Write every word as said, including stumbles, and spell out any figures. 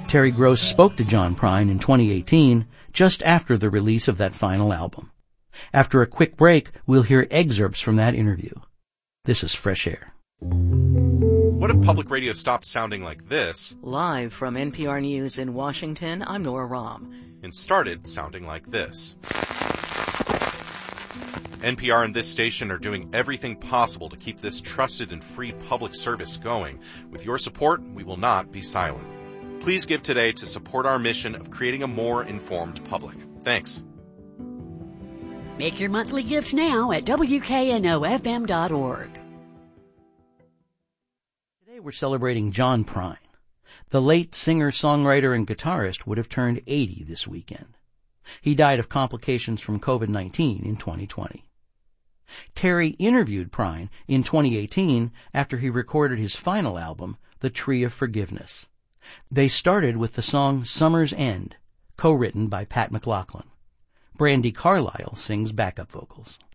Terry Gross spoke to John Prine in twenty eighteen, just after the release of that final album. After a quick break, we'll hear excerpts from that interview. This is Fresh Air. What if public radio stopped sounding like this? Live from N P R News in Washington, I'm Nora Rahm. And started sounding like this. N P R and this station are doing everything possible to keep this trusted and free public service going. With your support, we will not be silent. Please give today to support our mission of creating a more informed public. Thanks. Make your monthly gift now at W K N O F M dot org. Today we're celebrating John Prine. The late singer, songwriter, and guitarist would have turned eighty this weekend. He died of complications from covid nineteen in twenty twenty. Terry interviewed Prine in twenty eighteen after he recorded his final album, The Tree of Forgiveness. They started with the song Summer's End, co-written by Pat McLaughlin. Brandi Carlile sings backup vocals.